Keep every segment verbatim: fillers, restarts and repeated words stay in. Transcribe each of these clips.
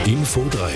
Info drei.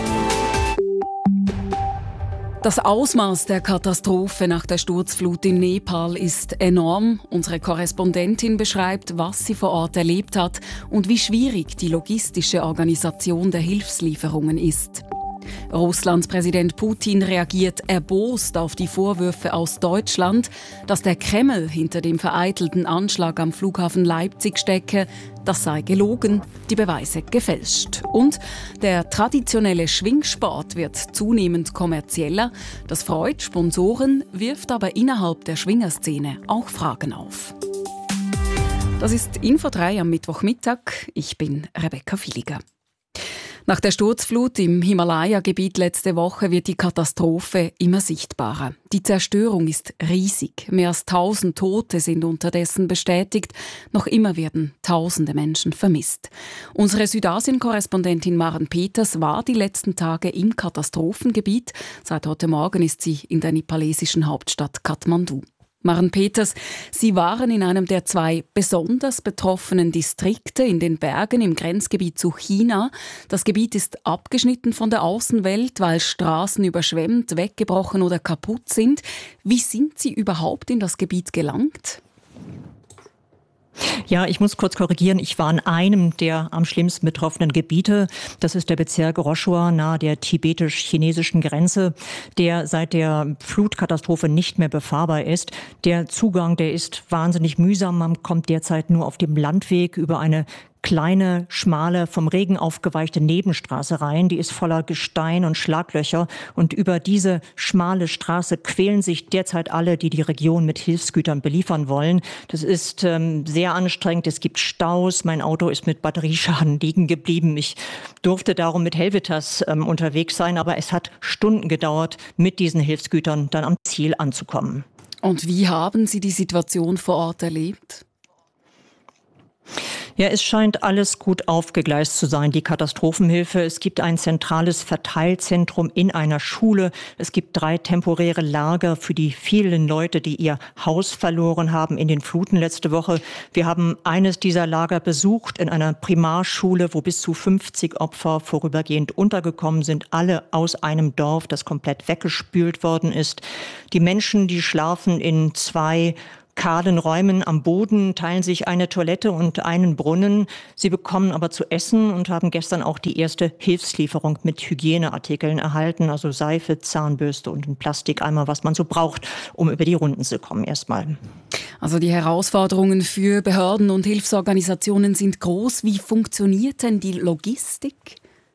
Das Ausmaß der Katastrophe nach der Sturzflut in Nepal ist enorm. Unsere Korrespondentin beschreibt, was sie vor Ort erlebt hat und wie schwierig die logistische Organisation der Hilfslieferungen ist. Russlands Präsident Putin reagiert erbost auf die Vorwürfe aus Deutschland, dass der Kreml hinter dem vereitelten Anschlag am Flughafen Leipzig stecke. Das sei gelogen, die Beweise gefälscht. Und der traditionelle Schwingsport wird zunehmend kommerzieller. Das freut Sponsoren, wirft aber innerhalb der Schwingerszene auch Fragen auf. Das ist Info drei am Mittwochmittag. Ich bin Rebecca Villiger. Nach der Sturzflut im Himalaya-Gebiet letzte Woche wird die Katastrophe immer sichtbarer. Die Zerstörung ist riesig. Mehr als tausend Tote sind unterdessen bestätigt. Noch immer werden tausende Menschen vermisst. Unsere Südasien-Korrespondentin Maren Peters war die letzten Tage im Katastrophengebiet. Seit heute Morgen ist sie in der nepalesischen Hauptstadt Kathmandu. Maren Peters, Sie waren in einem der zwei besonders betroffenen Distrikte in den Bergen im Grenzgebiet zu China. Das Gebiet ist abgeschnitten von der Außenwelt, weil Straßen überschwemmt, weggebrochen oder kaputt sind. Wie sind Sie überhaupt in das Gebiet gelangt? Ja, ich muss kurz korrigieren. Ich war in einem der am schlimmsten betroffenen Gebiete. Das ist der Bezirk Roshua nahe der tibetisch-chinesischen Grenze, der seit der Flutkatastrophe nicht mehr befahrbar ist. Der Zugang, der ist wahnsinnig mühsam. Man kommt derzeit nur auf dem Landweg über eine kleine, schmale, vom Regen aufgeweichte Nebenstraße rein. Die ist voller Gestein und Schlaglöcher. Und über diese schmale Straße quälen sich derzeit alle, die die Region mit Hilfsgütern beliefern wollen. Das ist ähm, sehr anstrengend. Es gibt Staus. Mein Auto ist mit Batterieschaden liegen geblieben. Ich durfte darum mit Helvetas ähm, unterwegs sein. Aber es hat Stunden gedauert, mit diesen Hilfsgütern dann am Ziel anzukommen. Und wie haben Sie die Situation vor Ort erlebt? Ja, es scheint alles gut aufgegleist zu sein, die Katastrophenhilfe. Es gibt ein zentrales Verteilzentrum in einer Schule. Es gibt drei temporäre Lager für die vielen Leute, die ihr Haus verloren haben in den Fluten letzte Woche. Wir haben eines dieser Lager besucht in einer Primarschule, wo bis zu fünfzig Opfer vorübergehend untergekommen sind. Alle aus einem Dorf, das komplett weggespült worden ist. Die Menschen, die schlafen in zwei kahlen Räumen am Boden, teilen sich eine Toilette und einen Brunnen. Sie bekommen aber zu essen und haben gestern auch die erste Hilfslieferung mit Hygieneartikeln erhalten, also Seife, Zahnbürste und ein Plastikeimer, was man so braucht, um über die Runden zu kommen erstmal. Also die Herausforderungen für Behörden und Hilfsorganisationen sind groß. Wie funktioniert denn die Logistik?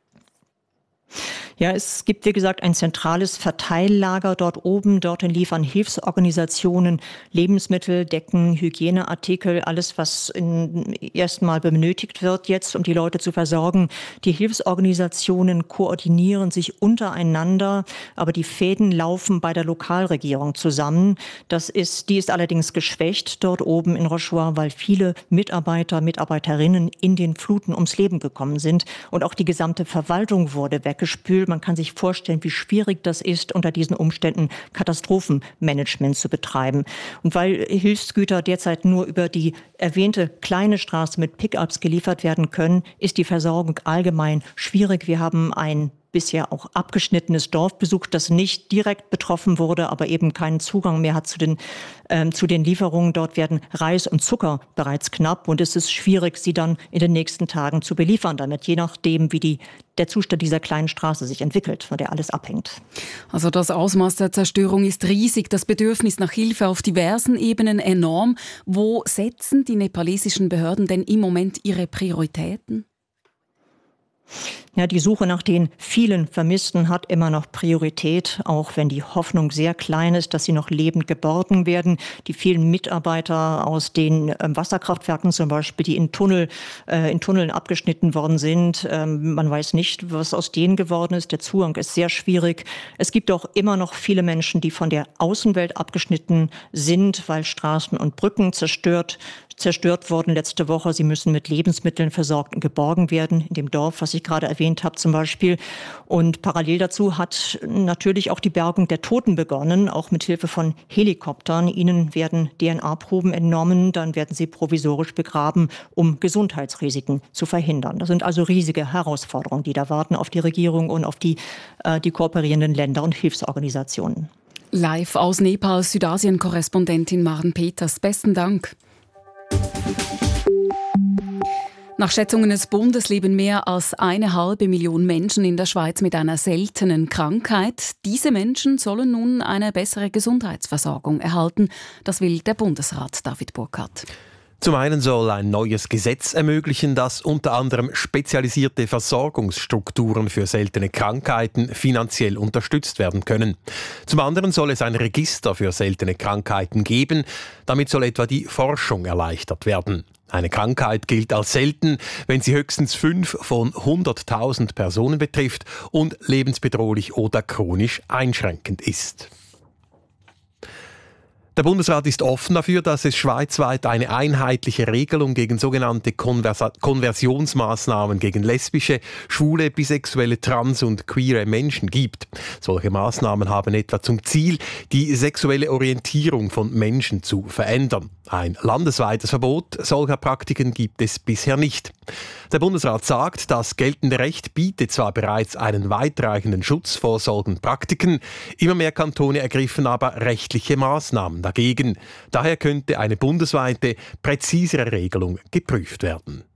Ja, es gibt, wie gesagt, ein zentrales Verteillager dort oben. Dorthin liefern Hilfsorganisationen Lebensmittel, Decken, Hygieneartikel, alles, was erstmal benötigt wird jetzt, um die Leute zu versorgen. Die Hilfsorganisationen koordinieren sich untereinander, aber die Fäden laufen bei der Lokalregierung zusammen. Das ist, die ist allerdings geschwächt dort oben in Roshua, weil viele Mitarbeiter, Mitarbeiterinnen in den Fluten ums Leben gekommen sind. Und auch die gesamte Verwaltung wurde weggespült. Man kann sich vorstellen, wie schwierig das ist, unter diesen Umständen Katastrophenmanagement zu betreiben. Und weil Hilfsgüter derzeit nur über die erwähnte kleine Straße mit Pickups geliefert werden können, ist die Versorgung allgemein schwierig. Wir haben ein bisher auch abgeschnittenes Dorf besucht, das nicht direkt betroffen wurde, aber eben keinen Zugang mehr hat zu den, ähm, zu den Lieferungen. Dort werden Reis und Zucker bereits knapp und es ist schwierig, sie dann in den nächsten Tagen zu beliefern, damit je nachdem, wie die, der Zustand dieser kleinen Straße sich entwickelt, von der alles abhängt. Also das Ausmaß der Zerstörung ist riesig, das Bedürfnis nach Hilfe auf diversen Ebenen enorm. Wo setzen die nepalesischen Behörden denn im Moment ihre Prioritäten? Ja, die Suche nach den vielen Vermissten hat immer noch Priorität, auch wenn die Hoffnung sehr klein ist, dass sie noch lebend geborgen werden. Die vielen Mitarbeiter aus den äh, Wasserkraftwerken zum Beispiel, die in Tunnel, äh, in Tunneln abgeschnitten worden sind. Ähm, man weiß nicht, was aus denen geworden ist. Der Zugang ist sehr schwierig. Es gibt auch immer noch viele Menschen, die von der Außenwelt abgeschnitten sind, weil Straßen und Brücken zerstört zerstört worden letzte Woche. Sie müssen mit Lebensmitteln versorgt und geborgen werden, in dem Dorf, was ich gerade erwähnt habe zum Beispiel. Und parallel dazu hat natürlich auch die Bergung der Toten begonnen, auch mit Hilfe von Helikoptern. Ihnen werden D N A-Proben entnommen, dann werden sie provisorisch begraben, um Gesundheitsrisiken zu verhindern. Das sind also riesige Herausforderungen, die da warten auf die Regierung und auf die, äh, die kooperierenden Länder und Hilfsorganisationen. Live aus Nepal, Südasien-Korrespondentin Maren Peters. Besten Dank. Nach Schätzungen des Bundes leben mehr als eine halbe Million Menschen in der Schweiz mit einer seltenen Krankheit. Diese Menschen sollen nun eine bessere Gesundheitsversorgung erhalten. Das will der Bundesrat David Burkhardt. Zum einen soll ein neues Gesetz ermöglichen, dass unter anderem spezialisierte Versorgungsstrukturen für seltene Krankheiten finanziell unterstützt werden können. Zum anderen soll es ein Register für seltene Krankheiten geben. Damit soll etwa die Forschung erleichtert werden. Eine Krankheit gilt als selten, wenn sie höchstens fünf von hunderttausend Personen betrifft und lebensbedrohlich oder chronisch einschränkend ist. Der Bundesrat ist offen dafür, dass es schweizweit eine einheitliche Regelung gegen sogenannte Konversa- Konversionsmaßnahmen gegen lesbische, schwule, bisexuelle, trans- und queere Menschen gibt. Solche Maßnahmen haben etwa zum Ziel, die sexuelle Orientierung von Menschen zu verändern. Ein landesweites Verbot solcher Praktiken gibt es bisher nicht. Der Bundesrat sagt, das geltende Recht bietet zwar bereits einen weitreichenden Schutz vor solchen Praktiken, immer mehr Kantone ergriffen aber rechtliche Maßnahmen dagegen. Daher könnte eine bundesweite, präzisere Regelung geprüft werden.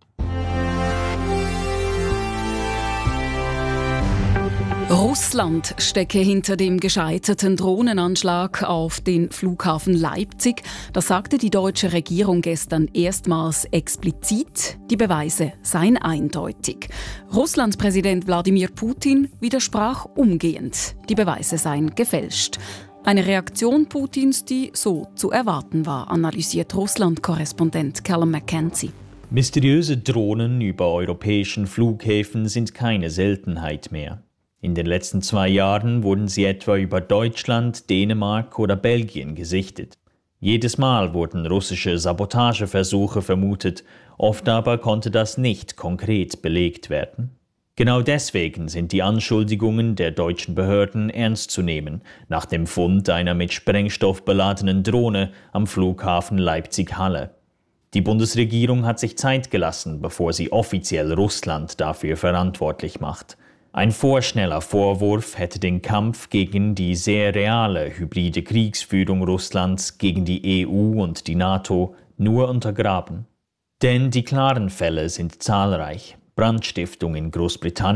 Russland stecke hinter dem gescheiterten Drohnenanschlag auf den Flughafen Leipzig. Das sagte die deutsche Regierung gestern erstmals explizit. Die Beweise seien eindeutig. Russlands Präsident Wladimir Putin widersprach umgehend. Die Beweise seien gefälscht. Eine Reaktion Putins, die so zu erwarten war, analysiert Russland-Korrespondent Callum McKenzie. Mysteriöse Drohnen über europäischen Flughäfen sind keine Seltenheit mehr. In den letzten zwei Jahren wurden sie etwa über Deutschland, Dänemark oder Belgien gesichtet. Jedes Mal wurden russische Sabotageversuche vermutet, oft aber konnte das nicht konkret belegt werden. Genau deswegen sind die Anschuldigungen der deutschen Behörden ernst zu nehmen, nach dem Fund einer mit Sprengstoff beladenen Drohne am Flughafen Leipzig-Halle. Die Bundesregierung hat sich Zeit gelassen, bevor sie offiziell Russland dafür verantwortlich macht. Ein vorschneller Vorwurf hätte den Kampf gegen die sehr reale hybride Kriegsführung Russlands gegen die E U und die NATO nur untergraben. Denn die klaren Fälle sind zahlreich. Brandstiftung in Großbritannien,